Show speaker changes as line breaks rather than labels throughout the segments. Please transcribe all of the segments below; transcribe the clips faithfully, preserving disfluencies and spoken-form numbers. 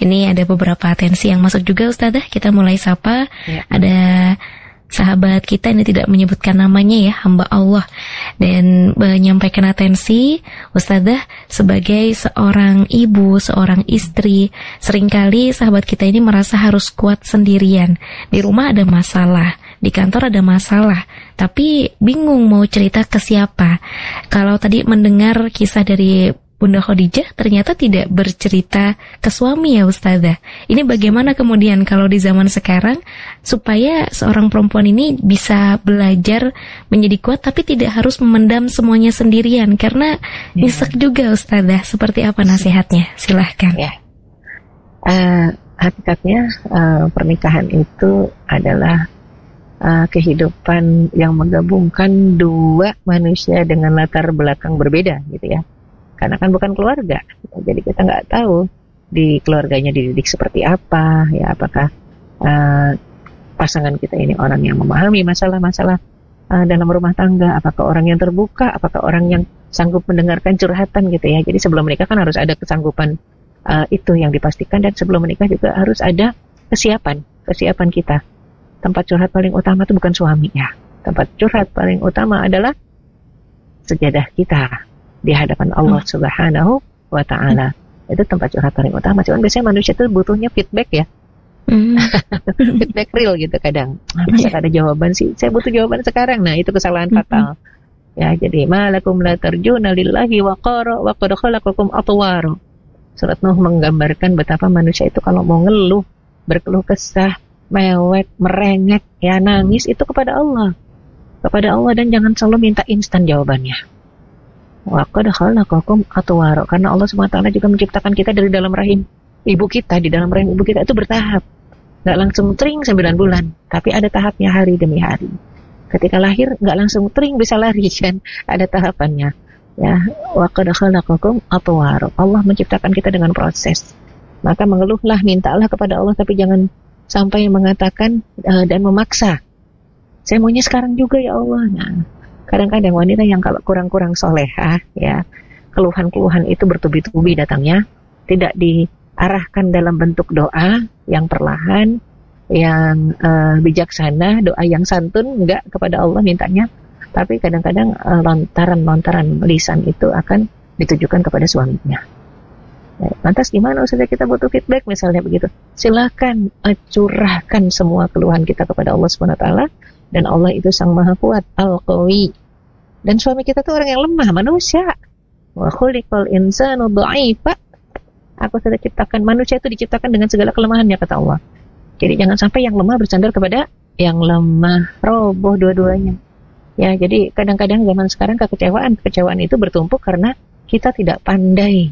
Ini ada beberapa atensi yang masuk juga Ustazah. Kita mulai sapa. Ya. Ada sahabat kita ini tidak menyebutkan namanya ya, hamba Allah, dan menyampaikan atensi, Ustazah, sebagai seorang ibu, seorang istri, seringkali sahabat kita ini merasa harus kuat sendirian. Di rumah ada masalah, di kantor ada masalah, tapi bingung mau cerita ke siapa. Kalau tadi mendengar kisah dari Bunda Khadijah, ternyata tidak bercerita ke suami ya Ustazah. Ini bagaimana kemudian kalau di zaman sekarang supaya seorang perempuan ini bisa belajar menjadi kuat tapi tidak harus memendam semuanya sendirian, karena ya. Nyesek juga Ustazah. Seperti apa nasihatnya? Silahkan.
Ya. Uh, hakikatnya uh, pernikahan itu adalah uh, kehidupan yang menggabungkan dua manusia dengan latar belakang berbeda gitu ya. Karena kan bukan keluarga, jadi kita nggak tahu di keluarganya dididik seperti apa, ya apakah uh, pasangan kita ini orang yang memahami masalah-masalah uh, dalam rumah tangga, apakah orang yang terbuka, apakah orang yang sanggup mendengarkan curhatan gitu ya. Jadi sebelum menikah kan harus ada kesanggupan uh, itu yang dipastikan, dan sebelum menikah juga harus ada kesiapan, kesiapan kita. Tempat curhat paling utama itu bukan suami ya, tempat curhat paling utama adalah sejadah kita di hadapan Allah Subhanahu wa Ta'ala. Itu tempat curhat paling utama. Cuman biasanya manusia itu butuhnya feedback ya. Mm. Feedback real gitu kadang. Ah, masa yeah. ada jawaban sih? Saya butuh jawaban sekarang. Nah, itu kesalahan mm-hmm. fatal. Ya, jadi malakum la tarjuna lillahi wa qara wa qad khalaqakum atwara. Surat Nuh menggambarkan betapa manusia itu kalau mau ngeluh, berkeluh kesah, mewek, merengek, ya nangis itu kepada Allah. Kepada Allah, dan jangan selalu minta instan jawabannya. Wa qad khalaqakum atwara, karena Allah Subhanahu wa taala juga menciptakan kita dari dalam rahim ibu kita. Di dalam rahim ibu kita itu bertahap, nggak langsung tring sembilan bulan, tapi ada tahapnya hari demi hari. Ketika lahir nggak langsung tring bisa lari kan, ada tahapannya ya. Wa qad khalaqakum atwara, Allah menciptakan kita dengan proses. Maka mengeluhlah, mintalah kepada Allah, tapi jangan sampai mengatakan uh, dan memaksa, saya maunya sekarang juga ya Allah. Nah, kadang-kadang wanita yang kalau kurang-kurang solehah ya, keluhan-keluhan itu bertubi-tubi datangnya, tidak diarahkan dalam bentuk doa yang perlahan, yang uh, bijaksana, doa yang santun, enggak kepada Allah mintanya, tapi kadang-kadang uh, lontaran-lontaran lisan itu akan ditujukan kepada suaminya. Ya, lantas gimana Ustazah, kita butuh feedback misalnya begitu, silakan uh, curahkan semua keluhan kita kepada Allah Subhanahu wa taala. Dan Allah itu Sang Maha Kuat, Al-Qawi. Dan suami kita tuh orang yang lemah, manusia. Wa khuliqal insanu dha'ifa. Aku sudah ciptakan manusia itu diciptakan dengan segala kelemahannya, kata Allah. Jadi jangan sampai yang lemah bersandar kepada yang lemah, roboh dua-duanya. Ya, jadi kadang-kadang zaman sekarang kekecewaan, kekecewaan itu bertumpuk karena kita tidak pandai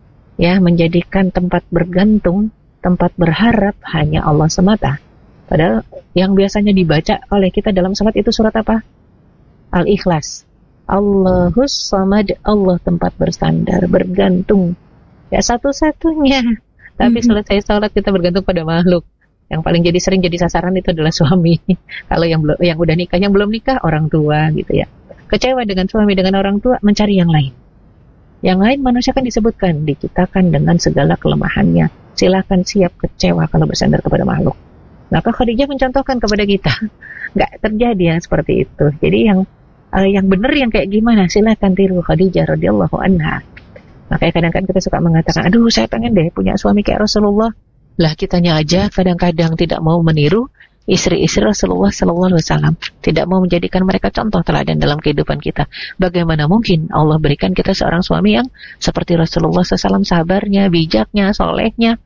ya menjadikan tempat bergantung, tempat berharap hanya Allah semata. Padahal yang biasanya dibaca oleh kita dalam salat itu surat apa? Al-Ikhlas. Allahus Samad, Allah tempat bersandar, bergantung. Ya satu-satunya. Tapi mm-hmm. selesai salat kita bergantung pada makhluk. Yang paling jadi sering jadi sasaran itu adalah suami. Kalau yang belum, yang udah nikah, yang belum nikah orang tua gitu ya. Kecewa dengan suami, dengan orang tua, mencari yang lain. Yang lain manusia kan disebutkan, diciptakan dengan segala kelemahannya. Silakan siap kecewa kalau bersandar kepada makhluk. Maka Khadijah mencontohkan kepada kita, nggak terjadi yang seperti itu. Jadi yang uh, yang benar yang kayak gimana? Silakan tiru Khadijah radhiyallahu anha. Makanya kadang-kadang kita suka mengatakan, aduh saya pengen deh punya suami kayak Rasulullah. Lah kitanya aja kadang-kadang tidak mau meniru istri-istri Rasulullah sallallahu alaihi wasallam, tidak mau menjadikan mereka contoh teladan dalam kehidupan kita. Bagaimana mungkin Allah berikan kita seorang suami yang seperti Rasulullah sallallahu alaihi wasallam, sabarnya, bijaknya, solehnya,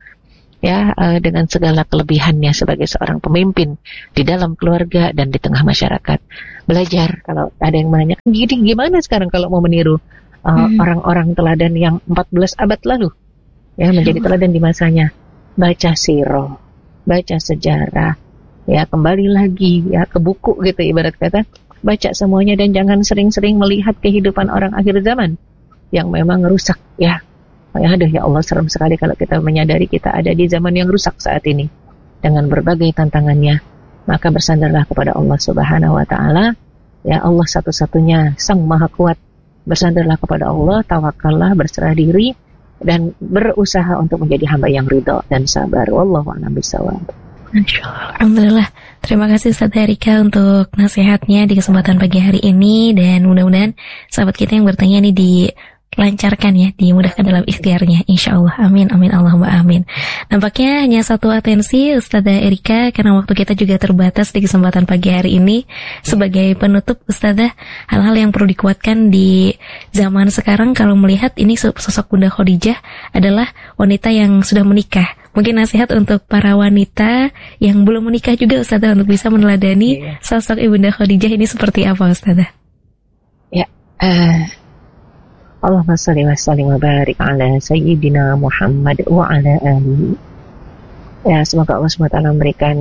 ya uh, dengan segala kelebihannya sebagai seorang pemimpin di dalam keluarga dan di tengah masyarakat. Belajar, kalau ada yang menanyakan gini, gimana sekarang kalau mau meniru uh, hmm. orang-orang teladan yang empat belas abad lalu ya menjadi teladan di masanya. Baca sirah, baca sejarah, ya kembali lagi ya ke buku gitu ibarat kata, baca semuanya dan jangan sering-sering melihat kehidupan orang akhir zaman yang memang rusak ya. Ya, aduh ya Allah, serem sekali kalau kita menyadari kita ada di zaman yang rusak saat ini dengan berbagai tantangannya. Maka bersandarlah kepada Allah Subhanahu wa taala. Ya, Allah satu-satunya Sang Maha Kuat. Bersandarlah kepada Allah, tawakallah, berserah diri, dan berusaha untuk menjadi hamba yang ridho dan sabar. Wallahu a'lam bishawab.
Alhamdulillah. Terima kasih Ustaz Erika untuk nasihatnya di kesempatan pagi hari ini, dan mudah-mudahan sahabat kita yang bertanya ini dilancarkan ya, dimudahkan dalam ikhtiarnya, insya Allah. Amin, amin, Allahumma amin. Nampaknya hanya satu atensi Ustazah Erika, karena waktu kita juga terbatas di kesempatan pagi hari ini. Sebagai penutup Ustazah, hal-hal yang perlu dikuatkan di zaman sekarang kalau melihat ini sosok Bunda Khadijah adalah wanita yang sudah menikah. Mungkin nasihat untuk para wanita yang belum menikah juga Ustazah, untuk bisa meneladani yeah. sosok Ibunda Khadijah ini seperti apa Ustazah?
Ya, uh, Allahumma shalli wa sallim wa barik ala Sayyidina Muhammad wa ala alihi. Ya, semoga Allah subhanahu wa taala memberikan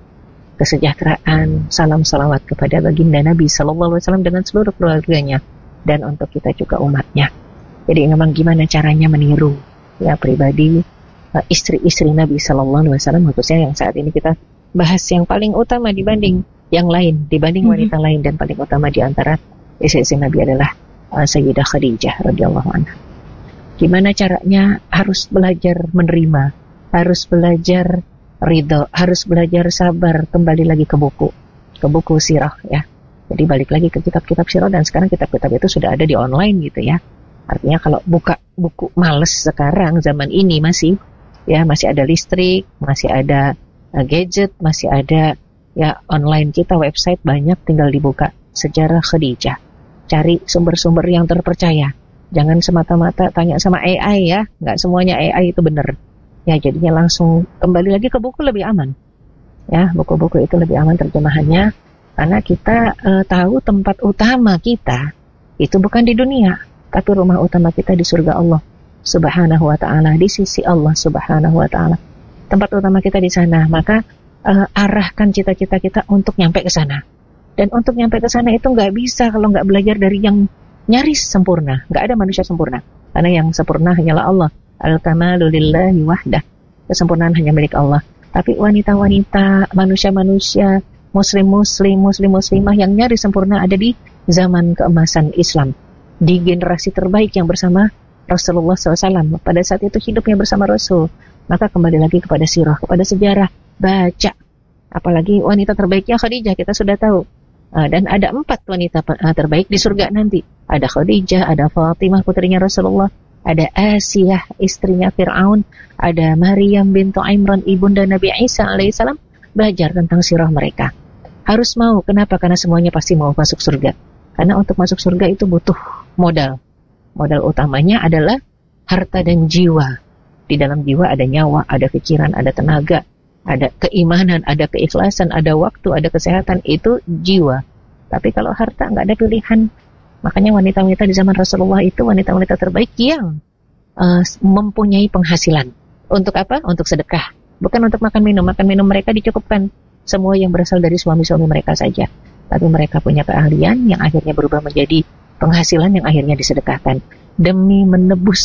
kesejahteraan, salam salawat kepada baginda Nabi sallallahu alaihi wasallam dengan seluruh keluarganya, dan untuk kita juga umatnya. Jadi memang gimana caranya meniru ya pribadi uh, istri-istri Nabi sallallahu alaihi wasallam, khususnya yang saat ini kita bahas yang paling utama dibanding yang lain, dibanding wanita mm-hmm. lain, dan paling utama di antara istri-istri Nabi adalah uh, Sayyidah Khadijah radhiyallahu anha. Gimana caranya? Harus belajar menerima, harus belajar ridho, harus belajar sabar. Kembali lagi ke buku, ke buku sirah ya. Jadi balik lagi ke kitab-kitab sirah, dan sekarang kitab-kitab itu sudah ada di online gitu ya. Artinya kalau buka buku males sekarang zaman ini masih ya masih ada listrik, masih ada uh, gadget, masih ada ya online kita, website banyak, tinggal dibuka sejarah Khadijah. Cari sumber-sumber yang terpercaya. Jangan semata-mata tanya sama A I ya, nggak semuanya A I itu benar. Ya jadinya langsung kembali lagi ke buku lebih aman. Ya, buku-buku itu lebih aman terjemahannya, karena kita uh, tahu tempat utama kita itu bukan di dunia, tapi rumah utama kita di surga Allah Subhanahu wa ta'ala, di sisi Allah Subhanahu wa ta'ala. Tempat utama kita di sana, maka uh, arahkan cita-cita kita untuk nyampe ke sana. Dan untuk nyampe ke sana itu nggak bisa kalau nggak belajar dari yang nyaris sempurna. Nggak ada manusia sempurna, karena yang sempurna hanyalah Allah. Al-kamalu lillahi wahdah. Kesempurnaan hanya milik Allah. Tapi wanita-wanita, manusia-manusia, muslim-muslim, muslim-muslimah yang nyaris sempurna ada di zaman keemasan Islam, di generasi terbaik yang bersama Rasulullah shallallahu alaihi wasallam. Pada saat itu hidupnya bersama Rasul. Maka kembali lagi kepada sirah, kepada sejarah, baca. Apalagi wanita terbaiknya Khadijah, kita sudah tahu. Uh, dan ada empat wanita uh, terbaik di surga nanti. Ada Khadijah, ada Fatimah putrinya Rasulullah, ada Asiyah istrinya Fir'aun, ada Maryam bintu Imran ibunda Nabi Isa alaihissalam. Belajar tentang sirah mereka. Harus mau, kenapa? Karena semuanya pasti mau masuk surga. Karena untuk masuk surga itu butuh modal. Modal utamanya adalah harta dan jiwa. Di dalam jiwa ada nyawa, ada pikiran, ada tenaga, ada keimanan, ada keikhlasan, ada waktu, ada kesehatan, itu jiwa. Tapi kalau harta nggak ada pilihan. Makanya wanita-wanita di zaman Rasulullah itu wanita-wanita terbaik yang uh, mempunyai penghasilan. Untuk apa? Untuk sedekah. Bukan untuk makan minum. Makan minum mereka dicukupkan semua yang berasal dari suami-suami mereka saja. Tapi mereka punya keahlian yang akhirnya berubah menjadi penghasilan yang akhirnya disedekahkan. Demi menebus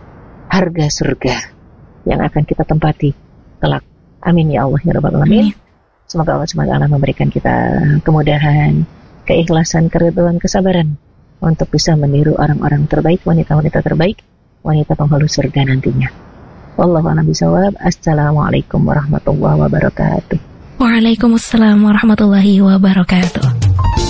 harga surga yang akan kita tempati kelak. Amin ya Allah ya Rabbal Alamin. Semoga Allah subhanahu wa taala memberikan kita kemudahan, keikhlasan, keridhaan, kesabaran untuk bisa meniru orang-orang terbaik, wanita-wanita terbaik, wanita penghulu surga nantinya. Wallahu a'lam bishawab. Assalamualaikum warahmatullahi wabarakatuh.
Waalaikumsalam warahmatullahi wabarakatuh.